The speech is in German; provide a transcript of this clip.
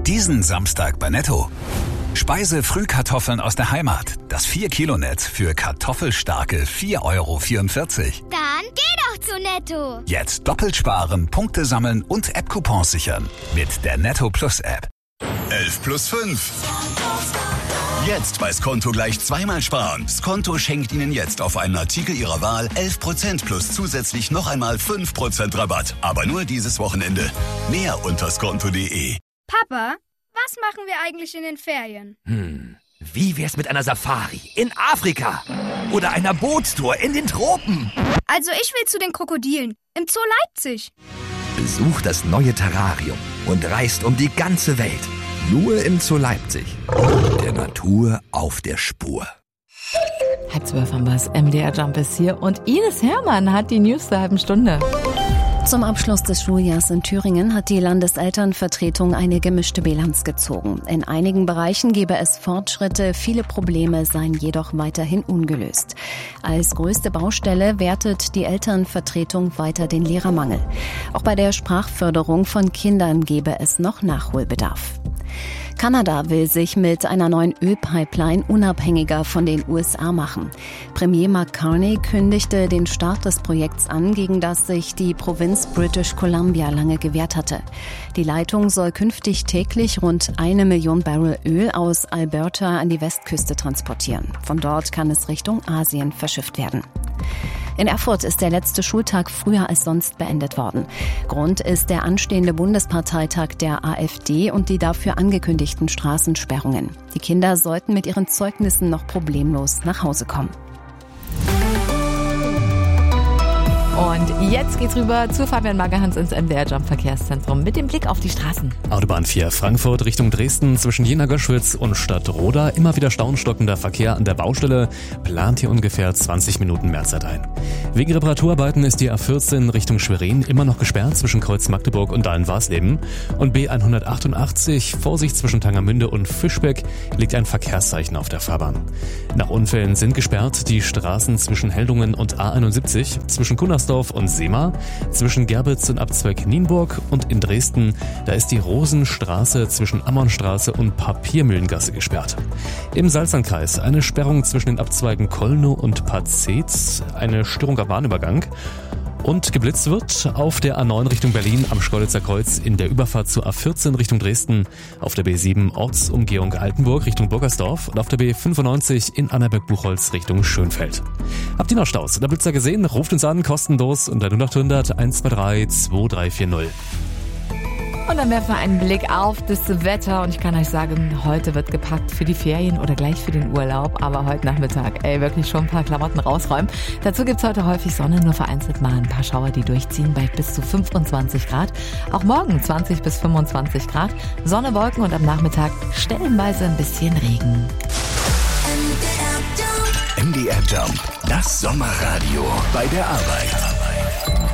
Diesen Samstag bei Netto. Speise-Frühkartoffeln aus der Heimat. Das 4-Kilo-Netz für kartoffelstarke 4,44 €. Dann geh doch zu Netto. Jetzt doppelt sparen, Punkte sammeln und App-Coupons sichern. Mit der Netto Plus App. 11 plus 5. Jetzt bei Skonto gleich zweimal sparen. Skonto schenkt Ihnen jetzt auf einen Artikel Ihrer Wahl 11% plus zusätzlich noch einmal 5% Rabatt. Aber nur dieses Wochenende. Mehr unter skonto.de. Papa, was machen wir eigentlich in den Ferien? Wie wär's mit einer Safari in Afrika? Oder einer Bootstour in den Tropen? Also ich will zu den Krokodilen im Zoo Leipzig. Besucht das neue Terrarium und reist um die ganze Welt. Nur im Zoo Leipzig. Der Natur auf der Spur. 11:30 am Bass. MDR Jump ist hier und Ines Hermann hat die News zur halben Stunde. Zum Abschluss des Schuljahrs in Thüringen hat die Landeselternvertretung eine gemischte Bilanz gezogen. In einigen Bereichen gebe es Fortschritte, viele Probleme seien jedoch weiterhin ungelöst. Als größte Baustelle wertet die Elternvertretung weiter den Lehrermangel. Auch bei der Sprachförderung von Kindern gebe es noch Nachholbedarf. Kanada will sich mit einer neuen Ölpipeline unabhängiger von den USA machen. Premier Mark Carney kündigte den Start des Projekts an, gegen das sich die Provinz British Columbia lange gewehrt hatte. Die Leitung soll künftig täglich rund 1 Million Barrel Öl aus Alberta an die Westküste transportieren. Von dort kann es Richtung Asien verschifft werden. In Erfurt ist der letzte Schultag früher als sonst beendet worden. Grund ist der anstehende Bundesparteitag der AfD und die dafür angekündigten Straßensperrungen. Die Kinder sollten mit ihren Zeugnissen noch problemlos nach Hause kommen. Und jetzt geht's rüber zu Fabian Magerhans ins MDR Jump Verkehrszentrum mit dem Blick auf die Straßen. Autobahn 4 Frankfurt Richtung Dresden zwischen Jena-Göschwitz und Stadtroda. Immer wieder stauenstockender Verkehr an der Baustelle. Plant hier ungefähr 20 Minuten mehr Zeit ein. Wegen Reparaturarbeiten ist die A14 Richtung Schwerin immer noch gesperrt zwischen Kreuz Magdeburg und Dahlen-Warsleben. Und B188, Vorsicht zwischen Tangermünde und Fischbeck, liegt ein Verkehrszeichen auf der Fahrbahn. Nach Unfällen sind gesperrt die Straßen zwischen Heldungen und A71, zwischen Kunnersdorf und Seema, zwischen Gerbitz und Abzweig Nienburg und in Dresden, da ist die Rosenstraße zwischen Ammernstraße und Papiermühlengasse gesperrt. Im Salzlandkreis eine Sperrung zwischen den Abzweigen Kollnow und Pazetz, eine Störung am Bahnübergang. Und geblitzt wird auf der A9 Richtung Berlin am Schkeuditzer Kreuz in der Überfahrt zur A14 Richtung Dresden, auf der B7 Ortsumgehung Altenburg Richtung Burgersdorf und auf der B95 in Annaberg-Buchholz Richtung Schönfeld. Habt ihr noch Staus oder Blitzer gesehen? Ruft uns an, kostenlos unter 0800 123 2340. Und dann werfen wir einen Blick auf das Wetter und ich kann euch sagen, heute wird gepackt für die Ferien oder gleich für den Urlaub, aber heute Nachmittag, wirklich schon ein paar Klamotten rausräumen. Dazu gibt's heute häufig Sonne, nur vereinzelt mal ein paar Schauer, die durchziehen, bei bis zu 25 Grad. Auch morgen 20 bis 25 Grad, Sonne, Wolken und am Nachmittag stellenweise ein bisschen Regen. MDR Jump, das Sommerradio bei der Arbeit.